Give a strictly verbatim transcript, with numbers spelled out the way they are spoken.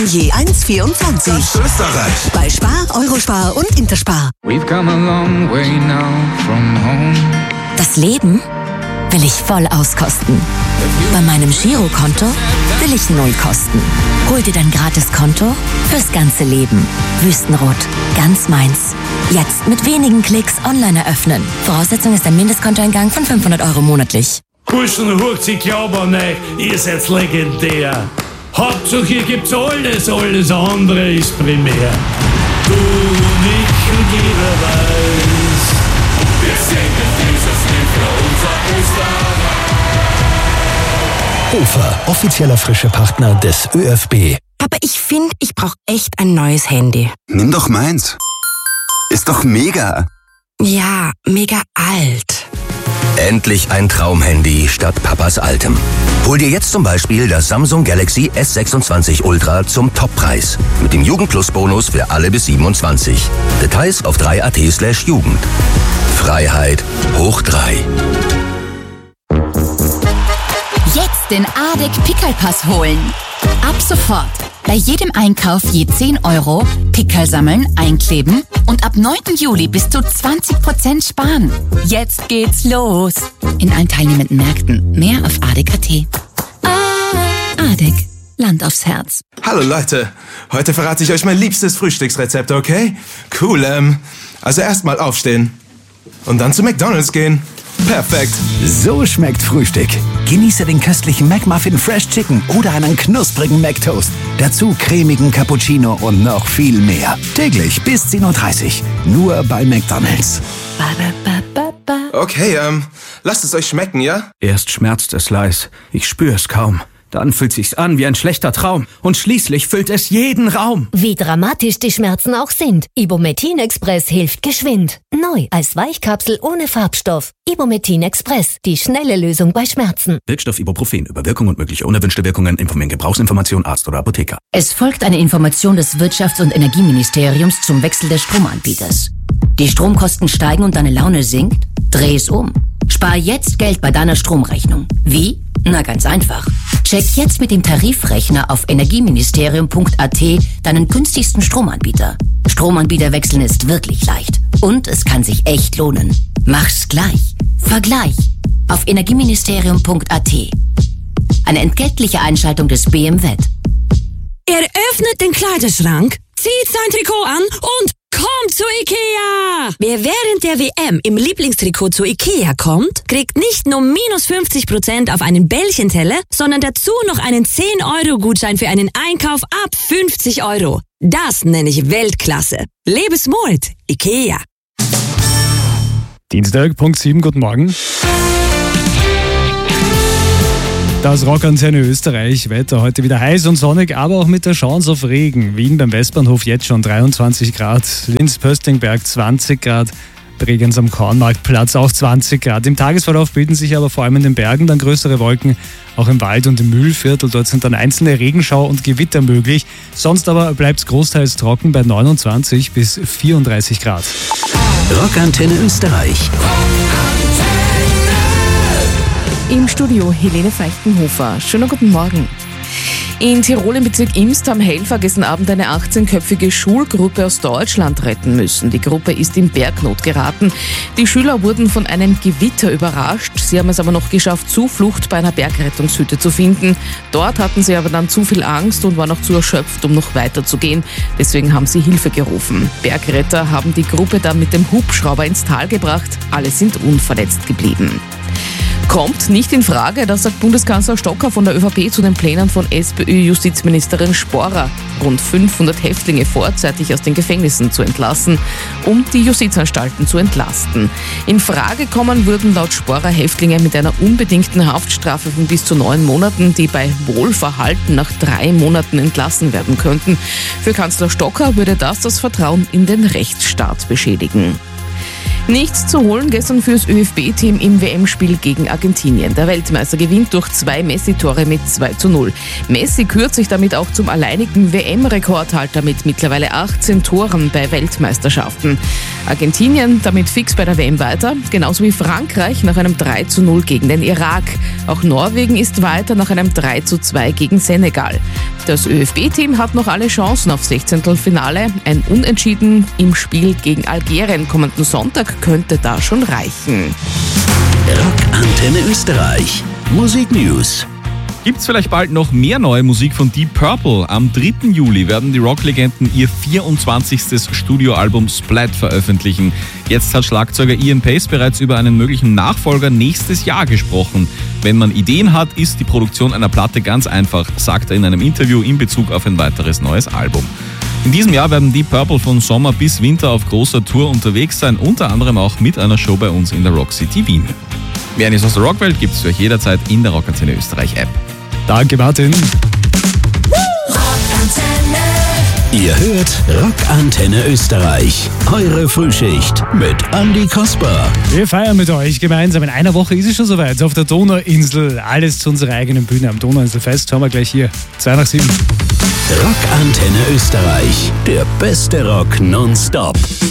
Je eins Komma vierundzwanzig. Österreich. Bei Spar, Eurospar und Interspar. We've come a long way now from home. Das Leben will ich voll auskosten. Bei meinem Girokonto will ich null kosten. Hol dir dein Gratiskonto fürs ganze Leben. Wüstenrot, ganz meins. Jetzt mit wenigen Klicks online eröffnen. Voraussetzung ist ein Mindestkontoeingang von fünfhundert Euro monatlich. Burschen, hucht, ich glaube an euch, ihr seid legendär. Hauptsache, hier gibt's alles, alles andere ist primär. Du und ich und jeder weiß, wir singen dieses Lied für unser Österreich. Hofer, offizieller frische Partner des ÖFB. Aber ich finde, ich brauche echt ein neues Handy. Nimm doch meins. Ist doch mega. Ja, mega alt. Endlich ein Traumhandy statt Papas altem. Hol dir jetzt zum Beispiel das Samsung Galaxy S sechsundzwanzig Ultra zum Toppreis. Mit dem Jugend-Plus-Bonus für alle bis siebenundzwanzig. Details auf drei punkt at slash Jugend. Freiheit hoch drei. Jetzt den A D E C Pickelpass holen. Ab sofort. Bei jedem Einkauf je zehn Euro, Pickel sammeln, einkleben und ab neunten Juli bis zu zwanzig Prozent sparen. Jetzt geht's los. In allen teilnehmenden Märkten. Mehr auf A D E C punkt at. A D E C. Land aufs Herz. Hallo Leute, heute verrate ich euch mein liebstes Frühstücksrezept, okay? Cool, ähm, also erstmal aufstehen und dann zu McDonald's gehen. Perfekt. So schmeckt Frühstück. Genieße den köstlichen McMuffin Fresh Chicken oder einen knusprigen McToast. Dazu cremigen Cappuccino und noch viel mehr. Täglich bis zehn Uhr dreißig. Nur bei McDonald's. Okay, ähm, lasst es euch schmecken, ja? Erst schmerzt es leis. Ich spüre es kaum. Dann fühlt sich's an wie ein schlechter Traum. Und schließlich füllt es jeden Raum. Wie dramatisch die Schmerzen auch sind. Ibumetin Express hilft geschwind. Neu als Weichkapsel ohne Farbstoff. Ibumetin Express. Die schnelle Lösung bei Schmerzen. Wirkstoff Ibuprofen. Über Wirkung und mögliche unerwünschte Wirkungen informieren Gebrauchsinformation Arzt oder Apotheker. Es folgt eine Information des Wirtschafts- und Energieministeriums zum Wechsel des Stromanbieters. Die Stromkosten steigen und deine Laune sinkt? Dreh es um. Spar jetzt Geld bei deiner Stromrechnung. Wie? Na, ganz einfach. Check jetzt mit dem Tarifrechner auf energieministerium punkt at deinen günstigsten Stromanbieter. Stromanbieter wechseln ist wirklich leicht. Und es kann sich echt lohnen. Mach's gleich. Vergleich. Auf energieministerium punkt at. Eine entgeltliche Einschaltung des B M W. Er öffnet den Kleiderschrank, zieht sein Trikot an und kommt zu Ikea! Wer während der W M im Lieblingstrikot zu Ikea kommt, kriegt nicht nur minus fünfzig Prozent auf einen Bällchenteller, sondern dazu noch einen zehn Euro Gutschein für einen Einkauf ab fünfzig Euro. Das nenne ich Weltklasse. Lebe smart, Ikea. Dienstag, Punkt sieben, guten Morgen. Das Rockantenne Österreich, Wetter heute wieder heiß und sonnig, aber auch mit der Chance auf Regen. Wien beim Westbahnhof jetzt schon dreiundzwanzig Grad, Linz-Pöstlingberg zwanzig Grad, Bregenz am Kornmarktplatz auch zwanzig Grad. Im Tagesverlauf bilden sich aber vor allem in den Bergen dann größere Wolken, auch im Wald und im Mühlviertel. Dort sind dann einzelne Regenschauer und Gewitter möglich. Sonst aber bleibt es großteils trocken bei neunundzwanzig bis vierunddreißig Grad. Rockantenne Österreich. Im Studio Helene Feichtenhofer. Schönen guten Morgen. In Tirol im Bezirk Imst haben Helfer gestern Abend eine achtzehnköpfige Schulgruppe aus Deutschland retten müssen. Die Gruppe ist in Bergnot geraten. Die Schüler wurden von einem Gewitter überrascht. Sie haben es aber noch geschafft, Zuflucht bei einer Bergrettungshütte zu finden. Dort hatten sie aber dann zu viel Angst und waren noch zu erschöpft, um noch weiterzugehen. Deswegen haben sie Hilfe gerufen. Bergretter haben die Gruppe dann mit dem Hubschrauber ins Tal gebracht. Alle sind unverletzt geblieben. Kommt nicht in Frage, das sagt Bundeskanzler Stocker von der ÖVP zu den Plänen von SPÖ-Justizministerin Sporrer, rund fünfhundert Häftlinge vorzeitig aus den Gefängnissen zu entlassen, um die Justizanstalten zu entlasten. In Frage kommen würden laut Sporrer Häftlinge mit einer unbedingten Haftstrafe von bis zu neun Monaten, die bei Wohlverhalten nach drei Monaten entlassen werden könnten. Für Kanzler Stocker würde das das Vertrauen in den Rechtsstaat beschädigen. Nichts zu holen gestern fürs ÖFB-Team im W M-Spiel gegen Argentinien. Der Weltmeister gewinnt durch zwei Messi-Tore mit zwei zu null. Messi kürt sich damit auch zum alleinigen W M-Rekordhalter mit mittlerweile achtzehn Toren bei Weltmeisterschaften. Argentinien damit fix bei der W M weiter, genauso wie Frankreich nach einem drei zu null gegen den Irak. Auch Norwegen ist weiter nach einem drei zu zwei gegen Senegal. Das ÖFB-Team hat noch alle Chancen auf Sechzehntelfinale. Ein Unentschieden im Spiel gegen Algerien kommenden Sonntag könnte da schon reichen. Rockantenne Österreich. Musik News. Gibt's vielleicht bald noch mehr neue Musik von Deep Purple? Am dritten Juli werden die Rocklegenden ihr vierundzwanzigstes Studioalbum Splat veröffentlichen. Jetzt hat Schlagzeuger Ian Pace bereits über einen möglichen Nachfolger nächstes Jahr gesprochen. Wenn man Ideen hat, ist die Produktion einer Platte ganz einfach, sagt er in einem Interview in Bezug auf ein weiteres neues Album. In diesem Jahr werden Deep Purple von Sommer bis Winter auf großer Tour unterwegs sein, unter anderem auch mit einer Show bei uns in der Rock City Wien. Mehr News aus der Rockwelt gibt's für euch jederzeit in der Rockantenne Österreich App. Danke, Martin. Ihr hört Rockantenne Österreich. Eure Frühschicht mit Andi Kasper. Wir feiern mit euch gemeinsam. In einer Woche ist es schon soweit. Auf der Donauinsel. Alles zu unserer eigenen Bühne am Donauinselfest. Haben wir gleich hier. zwei nach sieben. Rockantenne Österreich. Der beste Rock nonstop.